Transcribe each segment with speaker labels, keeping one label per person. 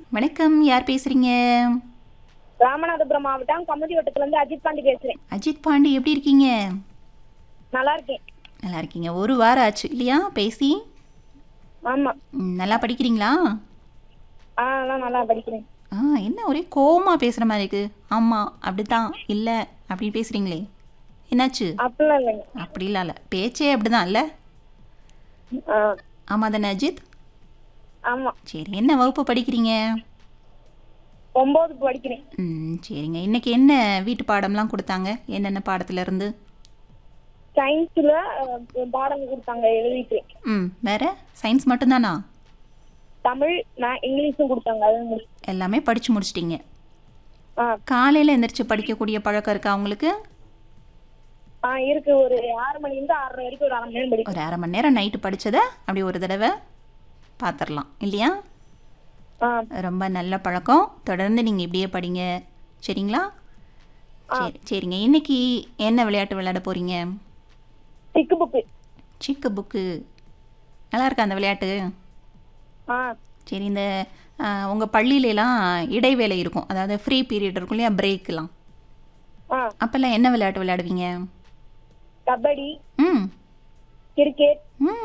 Speaker 1: வணக்கம். யார் பேசுறீங்க?
Speaker 2: ராமநாதபுரம் மாவட்டம் கமுதி வட்டத்துல இருந்து அஜித் பாண்டி பேசுறேன்.
Speaker 1: அஜித் பாண்டி எப்படி இருக்கீங்க?
Speaker 2: நல்லா இருக்கேன்.
Speaker 1: நல்லா இருக்கீங்க. ஒரு வாரம் ஆச்சு இல்லையா பேசி?
Speaker 2: ஆமா.
Speaker 1: நல்லா படிக்கிறீங்களா?
Speaker 2: நான் நல்லா படிக்கிறேன்.
Speaker 1: என்ன ஒரே கோவமா பேசுகிற மாதிரி இருக்கு. ஆமாம் அப்படித்தான், இல்லை அப்படி பேசுகிறீங்களே, என்னாச்சு?
Speaker 2: அப்படிலாம் இல்லைங்க.
Speaker 1: அப்படிலாம் இல்லை, பேச்சே அப்படிதான் இல்லை? ஆமாம் தானே அஜித்?
Speaker 2: ஆமா.
Speaker 1: சரி, என்ன வகுப்பு படிக்கிறீங்க?
Speaker 2: 9th படிக்கிறேன்.
Speaker 1: சரிங்க. இன்னைக்கு என்ன வீட்டு பாடம்லாம் கொடுத்தாங்க? என்னென்ன பாடத்துலேருந்து?
Speaker 2: சயின்ஸ்ல பாடம் கொடுத்தாங்க, எழுதிட்டேன்.
Speaker 1: வேற சயின்ஸ் மட்டும்தானா?
Speaker 2: தமிழ் இங்கிலீஷும் கொடுத்தாங்க, அது
Speaker 1: எல்லாமே படித்து முடிச்சிட்டிங்க. காலையில் எந்திரிச்சு படிக்கக்கூடிய பழக்கம் இருக்கா உங்களுக்கு?
Speaker 2: இருக்கு. ஒரு 6 மணிலேருந்து 6:30 வரைக்கும் ஒரு 1/2 மணி நேரம் படிக்கும்.
Speaker 1: ஒரு 1/2 மணி நேரம் நைட்டு படித்ததை அப்படி ஒரு தடவை பார்த்துடலாம் இல்லையா? ரொம்ப நல்ல பழக்கம். தொடர்ந்து நீங்கள் இப்படியே படிங்க, சரிங்களா? சரி, சரிங்க. இன்னைக்கு என்ன விளையாட்டு விளையாட போகிறீங்க?
Speaker 2: சிக்கு புக்கு.
Speaker 1: சிக்கு புக்கு நல்லா இருக்கா அந்த விளையாட்டு? சரி, இந்த உங்கள் பள்ளியிலலாம் இடைவேளை இருக்கும், அதாவது ஃப்ரீ பீரியட் இருக்கும் இல்லையா, பிரேக்கெலாம், அப்போல்லாம் என்ன விளையாட்டு விளையாடுவீங்க?
Speaker 2: கபடி, கிரிக்கெட்,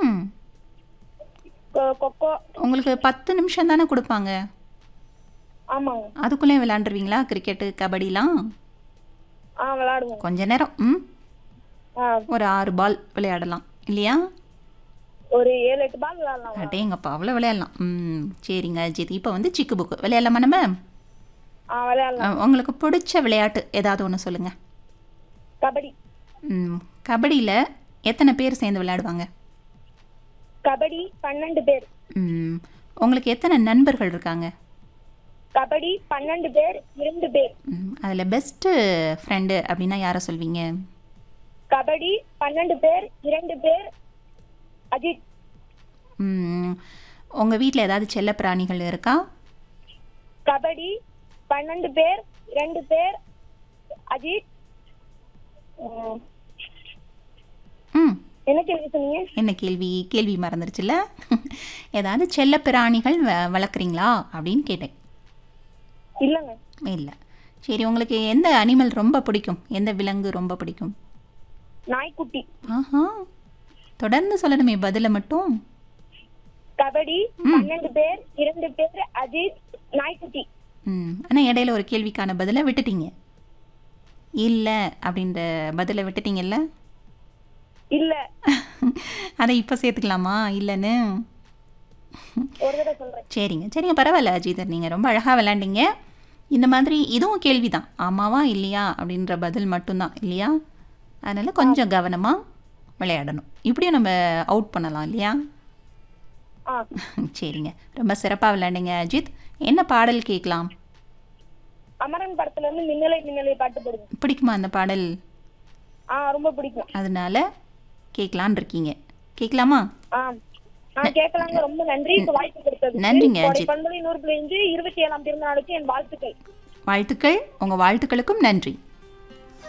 Speaker 2: கொக்கோ.
Speaker 1: உங்களுக்கு 10 நிமிஷம் தானே கொடுப்பாங்க?
Speaker 2: ஆமாங்க.
Speaker 1: அதுக்குள்ளே விளையாண்டுருவீங்களா கிரிக்கெட்டு கபடிலாம்?
Speaker 2: விளையாடுவோம்
Speaker 1: கொஞ்ச நேரம். ஒரு 6 பால் விளையாடலாம் இல்லையா?
Speaker 2: ஒரு 7-8 பால் விளையாடலாம்.
Speaker 1: அடேங்கப்பா, அவ்வளோ விளையாடலாம். சரிங்க அஜித், இப்போ வந்து சிக்கு புக்கு விளையாடலாமா நம்ம?
Speaker 2: விளையாடலாம்.
Speaker 1: உங்களுக்கு பிடிச்ச விளையாட்டு ஏதாவது ஒன்று சொல்லுங்கள்.
Speaker 2: கபடி.
Speaker 1: கபடியில் எத்தனை பேர் சேர்ந்து விளையாடுவாங்க?
Speaker 2: கபடி 12 பேர்.
Speaker 1: உங்களுக்கு எத்தனை நண்பர்கள் இருக்காங்க?
Speaker 2: கபடி 12 பேர், 2 பேர்.
Speaker 1: அதில் பெஸ்ட்டு ஃப்ரெண்டு அப்படின்னா யாரை சொல்வீங்க?
Speaker 2: கபடி 12 பேர், 2 பேர் அஜித்.
Speaker 1: உங்கள் வீட்டில் ஏதாவது செல்ல பிராணிகள் இருக்கா?
Speaker 2: கபடி 12 பேர், 2 பேர் அஜித். என்ன கேள்வி சொன்னீங்க?
Speaker 1: என்ன கேள்வி மறந்துருச்சுல்ல? ஏதாவது செல்ல பிராணிகள் வளர்க்குறீங்களா அப்படின்னு கேட்டேன்.
Speaker 2: இல்லைங்க.
Speaker 1: இல்லை. சரி, உங்களுக்கு எந்த அனிமல் ரொம்ப பிடிக்கும்? எந்த விலங்கு ரொம்ப பிடிக்கும்?
Speaker 2: நாய்க்குட்டி.
Speaker 1: தொடர்ந்து சொல்லணுமே பதில மட்டும்.
Speaker 2: கபடி 12 பேர், 2 பேர் அஜித், நாய்க்குட்டி.
Speaker 1: ஆனால் இடையில ஒரு கேள்விக்கான பதிலை விட்டுட்டீங்க. இல்லை அப்படின்ற பதிலை விட்டுட்டீங்கல்ல?
Speaker 2: இல்லை.
Speaker 1: அதை இப்போ சேர்த்துக்கலாமா இல்லைன்னு?
Speaker 2: ஒரு தடவை சொல்கிறேன்.
Speaker 1: சரிங்க, பரவாயில்ல அஜிதர், நீங்கள் ரொம்ப அழகாக விளையாண்டிங்க. இந்த மாதிரி இதுவும் கேள்வி தான், ஆமாவா இல்லையா அப்படின்ற பதில் மட்டும்தான் இல்லையா? அதனால் கொஞ்சம் கவனமாக விளையாடணும். இப்படியும் நம்ம அவுட் பண்ணலாம் இல்லையா? சரிங்க, ரொம்ப சிறப்பாக விளையாண்டிங்க அஜித். என்ன பாடல் கேட்கலாம்?
Speaker 2: அமரன் படத்துல இருந்து மின்னலை மின்னலை பாட்டு போடுங்க.
Speaker 1: பிடிக்குமா அந்த பாடல்?
Speaker 2: ரொம்ப பிடிக்கும்.
Speaker 1: அதனால கேட்கலான் இருக்கீங்க. கேட்கலாமா?
Speaker 2: கேட்கலாங்க. ரொம்ப நன்றி வாய்ப்பு கொடுத்தது.
Speaker 1: நன்றிங்க அஜித்.
Speaker 2: 100.5 27ஆம் பிறந்த நாளுக்கு என் வாழ்த்துக்கள்.
Speaker 1: உங்கள் வாழ்த்துக்களுக்கும் நன்றி.